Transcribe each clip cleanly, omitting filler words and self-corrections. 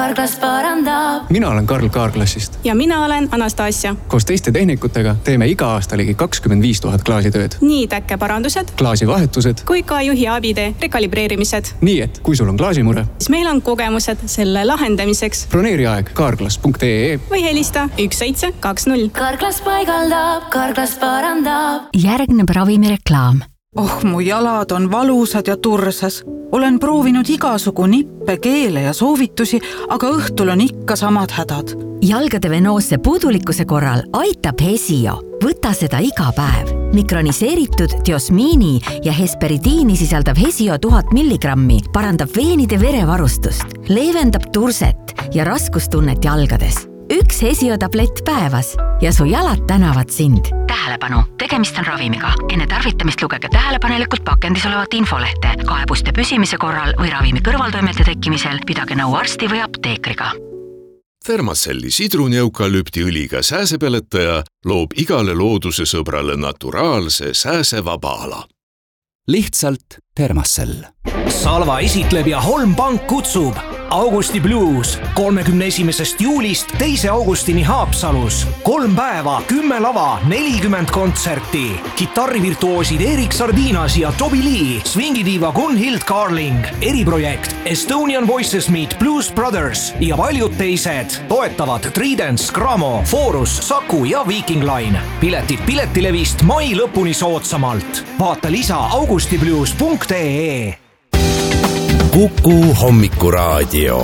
Carglass parandab. Mina olen Karl Kaarklassist. Ja mina olen Anastasia. Koos teiste tehnikutega teeme iga aasta ligi 25 000 klaasitööd. Nii täkkeparandused, klaasivahetused kui ka juhi abide rekalibreerimised. Nii et kui sul on klaasimure, siis meil on kogemused selle lahendamiseks. Broneeri aeg carglass.ee või helista 1720. Carglass paigaldab, Carglass parandab. Järgneb ravimireklaam. Mu jalad on valusad ja tursas. Olen proovinud igasugu nippe, keele ja soovitusi, aga õhtul on ikka samad hädad. Jalgade venoosse puudulikkuse korral aitab Hesio. Võta seda iga päev. Mikroniseeritud diosmiini ja hesperidiini sisaldav Hesio 1000 milligrammi parandab veenide verevarustust, leevendab turset ja raskustunnet jalgades. Üks Hesio tablett päevas ja su jalad tänavad sind. Tähelepanu, tegemist on ravimiga. Enne tarvitamist lugege tähelepanelikult pakendis olevat infolehte. Kaebuste püsimise korral või ravimi kõrvaltoimete tekkimisel pidage nõu arsti või apteekriga. Thermacelli sidruneukalüptiõliga sääsepeletaja loob igale looduse sõbrale naturaalse sääsevaba ala. Lihtsalt Thermacell. Salva esitleb ja Holm Pank kutsub Augusti Blues 31. juulist 2. augustini Haapsalus. 3 päeva, 10 lava, 40 kontserti. Kitarrivirtuoosid Erik Sardinas ja Toby Lee, swingidiiva Gunhild Carling, eriprojekt Estonian Voices Meet Blues Brothers ja paljud teised. Toetavad Tridents, Gramo, Forus, Saku ja Viking Line. Piletid Piletilevist mai lõpuni soodsamalt. Vaata lisa augustiblues.ee. Kuku hommikuraadio.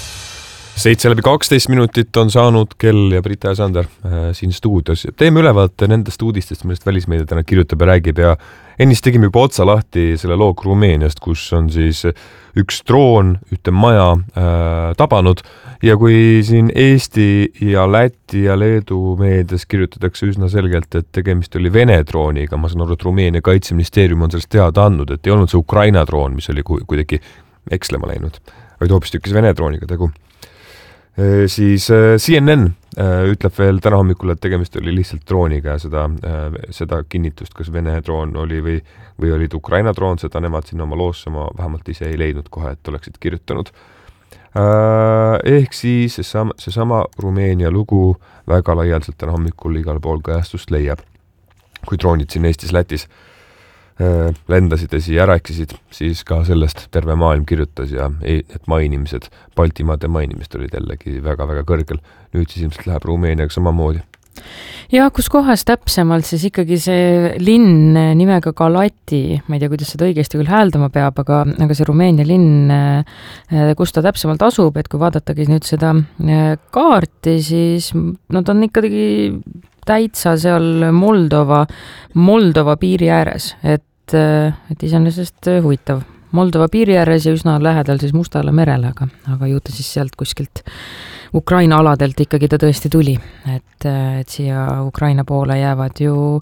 7:12 on saanud kell ja Brita ja Sander siin stuudios. Teeme ülevaate nendest uudistest, millest välismeedia täna kirjutab ja räägib ja ennist tegime juba otsa lahti selle loog Rumeeniast, kus on siis üks droon ühte maja tabanud ja kui siin Eesti ja Läti ja Leedu meedias kirjutatakse üsna selgelt, et tegemist oli Vene drooniga, ma saan aru, et Rumeenia kaitseministeerium on sellest teada andnud, et ei olnud see Ukraina droon, mis oli kuidagi ekslema läinud, vaid hoopistükkis Vene drooniga tegu. Siis CNN ütleb veel täna hommikul, et tegemist oli lihtsalt drooniga ja seda kinnitust, kas Vene droon oli või olid Ukraina droon, seda nemad sinna oma loosse ma vähemalt ise ei leidnud kohe, et oleksid kirjutanud. Ehk siis seesama Rumeenia lugu väga laialdaselt täna hommikul igal pool kajastust leiab. Kui droonid siin Eestis Lätis lendasid ja siia rääkisid, siis ka sellest terve maailm kirjutas ja et mainimised, Baltimaade mainimised olid jällegi väga-väga kõrgel. Nüüd siis ilmselt läheb Rumeeniaga samamoodi. Ja kus kohas täpsemalt siis ikkagi see linn nimega Galati, ma ei tea, kuidas seda õigesti küll hääldama peab, aga see Rumeenia linn, kus ta täpsemalt asub, et kui vaadatagi nüüd seda kaarti, siis nad on ikkagi täitsa seal Moldova piiri ääres, et iseenesest huvitav. Moldova piiri ääres ja üsna lähedal siis Mustale merele, aga juhta siis sealt kuskilt Ukraina aladelt ikkagi ta tõesti tuli, et siia Ukraina poole jäävad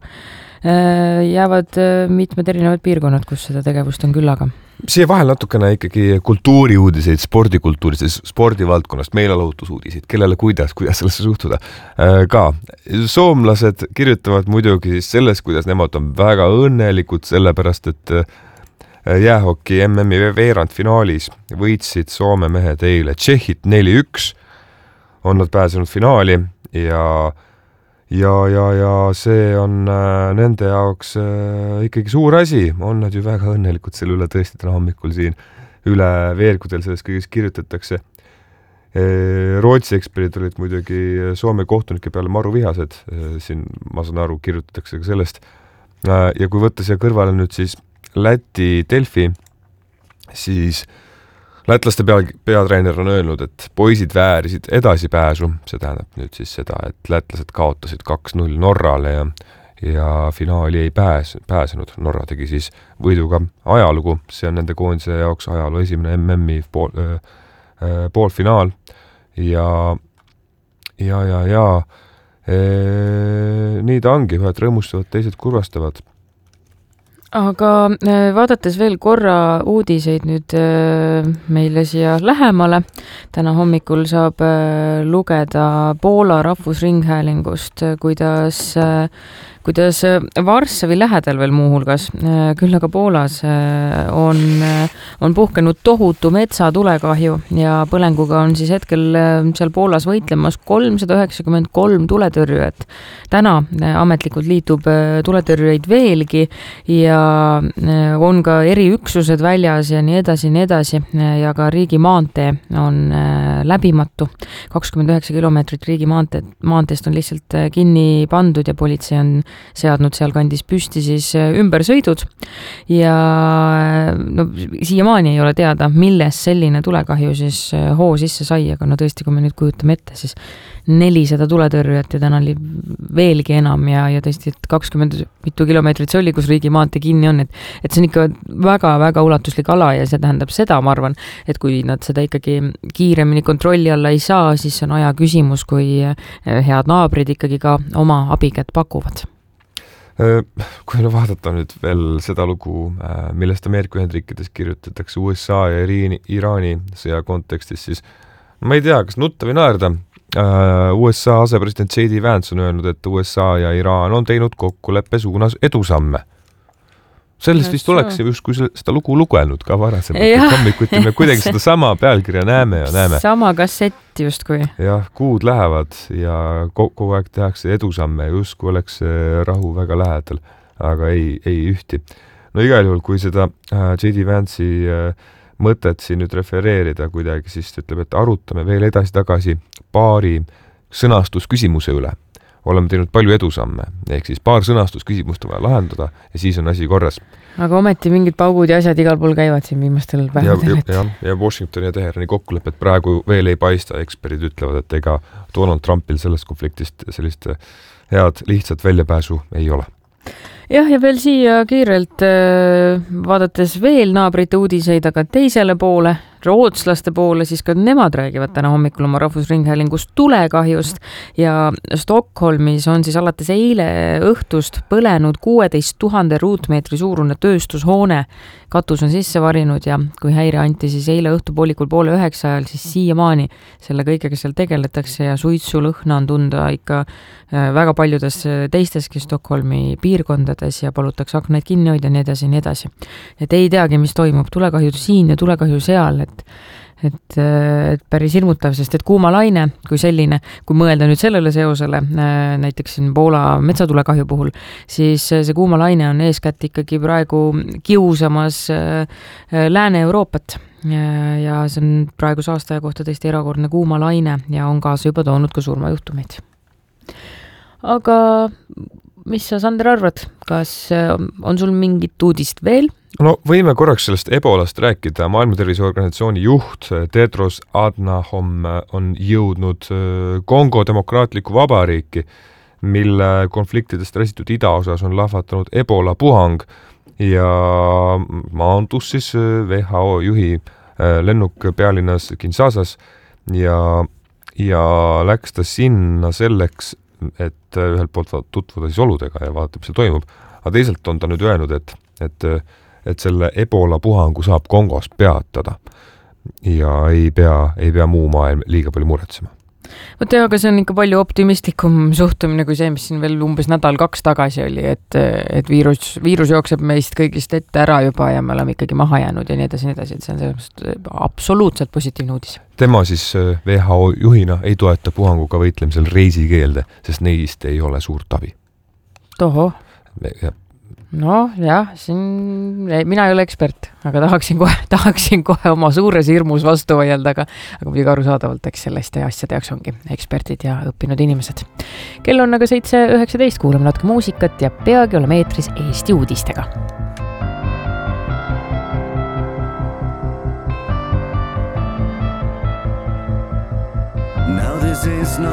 mitmed erinevad piirkonnad, kus seda tegevust on küllaga. Siia vahel natukene ikkagi kultuuriuudiseid, spordivaldkonnast, meelelahutusuudiseid, kellele kuidas sellesse suhtuda. Ka soomlased kirjutavad muidugi siis selles, kuidas nemad on väga õnnelikud, sellepärast et jäähoki MM-i veerandfinaalis võitsid Soome mehed eile Tšehhit 4-1, on nad pääsenud finaali ja see on nende jaoks ikkagi suur asi, on nad ju väga õnnelikud selle üle tõesti täna hommikul siin üle veergudel sellest kõigest kirjutatakse. Rootsi eksperdid olid muidugi Soome kohtunike peale maru vihased, siin ma saan aru, kirjutatakse ka sellest. Ja kui võtta siia kõrvale nüüd siis Läti Delfi, siis lätlaste peatreener on öelnud, et poisid väärisid edasipääsu, see tähendab nüüd siis seda, et lätlased kaotasid 2-0 Norrale ja finaali ei pääsenud. Norra tegi siis võiduga ajalugu, see on nende koondise jaoks ajaloo esimene MM-i poolfinaal ja nii ta ongi, ühed rõõmustavad, teised kurvastavad. Aga vaadates veel korra uudiseid nüüd meile siia lähemale, täna hommikul saab lugeda Poola rahvusringhäälingust, kuidas Varssavi lähedal veel muuhulgas, küll aga Poolas on puhkenud tohutu metsatulekahju ja põlenguga on siis hetkel seal Poolas võitlemas 393 tuletõrjujat. Täna ametlikult liitub tuletõrjujaid veelgi ja on ka eriüksused väljas ja nii edasi ja ka riigi maantee on läbimatu. 29 kilomeetrit riigi maanteest on lihtsalt kinni pandud ja politsei on seadnud seal kandis püsti siis ümbersõidud ja no, siiamaani ei ole teada, milles selline tulekahju siis hoo sisse sai, aga no tõesti, kui me nüüd kujutame ette, siis 400 tuletõrjujat ja täna oli veelgi enam ja tõesti, et 20 mitu kilomeetrit see oli, kus riigi maantee kinni on, et see on ikka väga-väga ulatuslik ala ja see tähendab seda, ma arvan, et kui nad seda ikkagi kiiremini kontrolli alla ei saa, siis on aja küsimus, kui head naabrid ikkagi ka oma abikätt pakuvad. Kui vaadata nüüd veel seda lugu, millest Ameerika Ühendriikides kirjutatakse USA ja Iraani sõja kontekstis, siis ma ei tea, kas nutta või naerda. USA asepresident J.D. Vance on öelnud, et USA ja Iraan on teinud kokkuleppe suunas edusamme. Sellest vist oleks justkui seda lugu lugenud ka varasemalt. Hommikuti me kuidagi seda sama pealkirja näeme. Sama kassett justkui. Jah, kuud lähevad ja kogu aeg tehakse edusamme, justkui oleks rahu väga lähedal, aga ei ühti. No igal juhul, kui seda J.D. Vance'i mõtet siin nüüd refereerida kuidagi, siis ütleb, et arutame veel edasi-tagasi paari sõnastusküsimuse üle. Oleme teinud palju edusamme, ehk siis paar sõnastusküsimust on vaja lahendada ja siis on asi korras. Aga ometi mingid paugud ja asjad igal pool käivad siin viimastel päevadel. Ja Washingtoni ja Teherani kokkulepet praegu veel ei paista, eksperdid ütlevad, et ega Donald Trumpil sellest konfliktist sellist head lihtsat väljapääsu ei ole. Jah, ja veel siia kiirelt vaadates veel naabrite uudiseid, aga teisele poole, rootslaste poole, siis ka nemad räägivad täna hommikul oma rahvusringhäälingust tulekahjust ja Stockholmis on siis alates eile õhtust põlenud 16 000 ruutmeetri suurune tööstushoone. Katus on sisse varinud ja kui häire anti siis eile õhtupoolikul 8:30 ajal, siis siiamaani selle kõigega seal tegeletakse ja suitsulõhna on tunda ikka väga paljudes teisteski Stockholmi piirkondades ja palutakse aknaid kinni hoida ja nii edasi. Et ei teagi, mis toimub, tulekahju siin ja tulekahju seal, et päris hirmutav, sest et kuumalaine kui selline, kui mõelda nüüd sellele seosele, näiteks siin Poola metsatulekahju puhul, siis see kuumalaine on eeskätt ikkagi praegu kiusamas Lääne-Euroopat ja see on praeguse aastaja kohta tõesti erakordne kuumalaine ja on kaasa juba toonud ka surmajuhtumeid. Aga mis sa, Sander, arvad? Kas on sul mingit uudist veel? No võime korraks sellest ebolast rääkida. Maailma Terviseorganisatsiooni juht Tedros Adhanom on jõudnud Kongo demokraatliku vabariiki, mille konfliktidest räsitud idaosas on lahvatanud ebola puhang ja maandus siis WHO juhi lennuk pealinnas Kinshasas ja läks ta sinna selleks, et ühelt poolt tutvuda siis oludega ja vaadata, mis seal toimub. Aga teisalt on ta nüüd öelnud, et selle ebola puhangu saab Kongos peatada ja ei pea muu maailm liiga palju muretsema. Võtta, aga see on ikka palju optimistlikum suhtumine kui see, mis siin veel umbes nädal-2 tagasi oli, et viirus jookseb meist kõigist ette ära juba ja me oleme ikkagi maha jäänud ja nii edasi, et see on sellest absoluutselt positiivne uudis. Tema siis WHO juhina ei toeta puhanguga võitlemisel reisikeelde, sest neist ei ole suurt abi. Toho. No jah, mina ei ole ekspert, aga tahaksin kohe oma suures hirmus vastu vaielda, aga muidugi arusaadavalt, eks selliste asjade jaoks ongi eksperdid ja õppinud inimesed. Kell on aga 7:19, kuulame natuke muusikat ja peagi oleme eetris Eesti uudistega. Now this is not